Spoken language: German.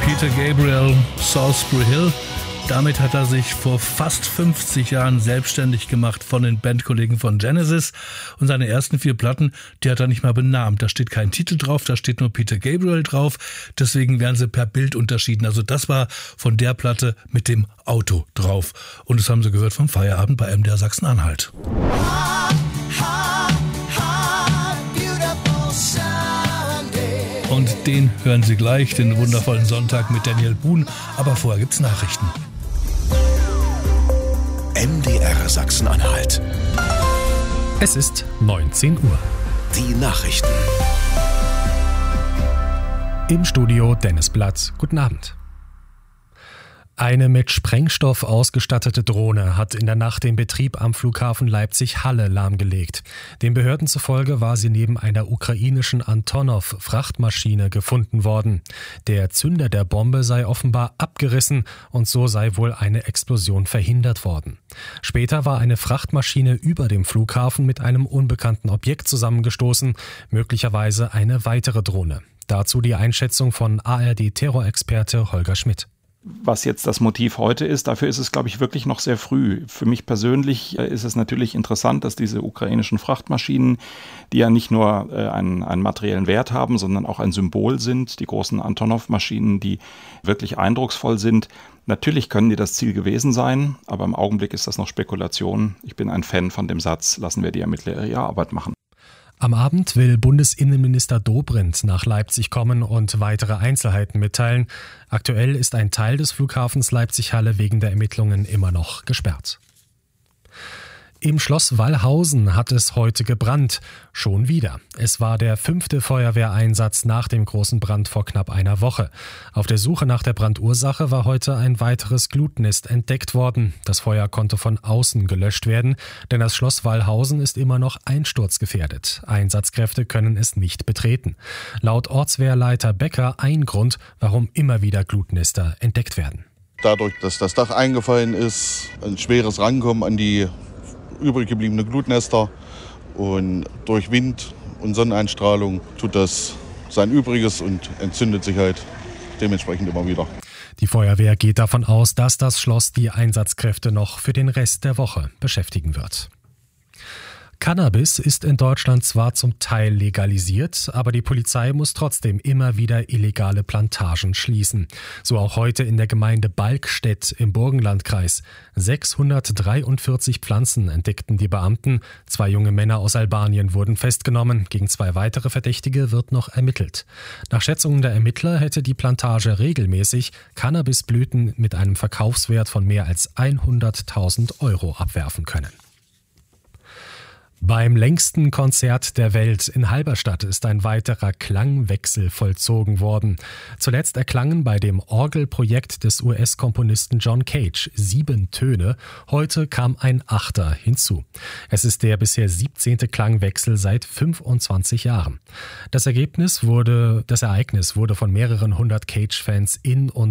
Peter Gabriel, Salisbury Hill. Damit hat er sich vor fast 50 Jahren selbstständig gemacht von den Bandkollegen von Genesis. Und seine ersten 4 Platten, die hat er nicht mal benannt. Da steht kein Titel drauf, da steht nur Peter Gabriel drauf. Deswegen werden sie per Bild unterschieden. Also das war von der Platte mit dem Auto drauf. Und das haben sie gehört vom Feierabend bei MDR Sachsen-Anhalt. Und den hören Sie gleich, den wundervollen Sonntag mit Daniel Buhn. Aber vorher gibt's Nachrichten. MDR Sachsen-Anhalt. Es ist 19 Uhr. Die Nachrichten. Im Studio Dennis Blatt. Guten Abend. Eine mit Sprengstoff ausgestattete Drohne hat in der Nacht den Betrieb am Flughafen Leipzig-Halle lahmgelegt. Den Behörden zufolge war sie neben einer ukrainischen Antonov-Frachtmaschine gefunden worden. Der Zünder der Bombe sei offenbar abgerissen und so sei wohl eine Explosion verhindert worden. Später war eine Frachtmaschine über dem Flughafen mit einem unbekannten Objekt zusammengestoßen, möglicherweise eine weitere Drohne. Dazu die Einschätzung von ARD-Terrorexperte Holger Schmidt. Was jetzt das Motiv heute ist, dafür ist es, glaube ich, wirklich noch sehr früh. Für mich persönlich ist es natürlich interessant, dass diese ukrainischen Frachtmaschinen, die ja nicht nur einen materiellen Wert haben, sondern auch ein Symbol sind, die großen Antonov-Maschinen, die wirklich eindrucksvoll sind. Natürlich können die das Ziel gewesen sein, aber im Augenblick ist das noch Spekulation. Ich bin ein Fan von dem Satz, lassen wir die Ermittler ihre Arbeit machen. Am Abend will Bundesinnenminister Dobrindt nach Leipzig kommen und weitere Einzelheiten mitteilen. Aktuell ist ein Teil des Flughafens Leipzig-Halle wegen der Ermittlungen immer noch gesperrt. Im Schloss Wallhausen hat es heute gebrannt. Schon wieder. Es war der 5. Feuerwehreinsatz nach dem großen Brand vor knapp einer Woche. Auf der Suche nach der Brandursache war heute ein weiteres Glutnest entdeckt worden. Das Feuer konnte von außen gelöscht werden, denn das Schloss Wallhausen ist immer noch einsturzgefährdet. Einsatzkräfte können es nicht betreten. Laut Ortswehrleiter Becker ein Grund, warum immer wieder Glutnester entdeckt werden. Dadurch, dass das Dach eingefallen ist, ein schweres Rankommen an die übrig gebliebene Glutnester und durch Wind und Sonneneinstrahlung tut das sein Übriges und entzündet sich halt dementsprechend immer wieder. Die Feuerwehr geht davon aus, dass das Schloss die Einsatzkräfte noch für den Rest der Woche beschäftigen wird. Cannabis ist in Deutschland zwar zum Teil legalisiert, aber die Polizei muss trotzdem immer wieder illegale Plantagen schließen. So auch heute in der Gemeinde Balkstedt im Burgenlandkreis. 643 Pflanzen entdeckten die Beamten. 2 junge Männer aus Albanien wurden festgenommen. Gegen 2 weitere Verdächtige wird noch ermittelt. Nach Schätzungen der Ermittler hätte die Plantage regelmäßig Cannabisblüten mit einem Verkaufswert von mehr als 100.000 € abwerfen können. Beim längsten Konzert der Welt in Halberstadt ist ein weiterer Klangwechsel vollzogen worden. Zuletzt erklangen bei dem Orgelprojekt des US-Komponisten John Cage 7 Töne. Heute kam ein 8. hinzu. Es ist der bisher 17. Klangwechsel seit 25 Jahren. Das Ereignis wurde von mehreren hundert Cage-Fans in und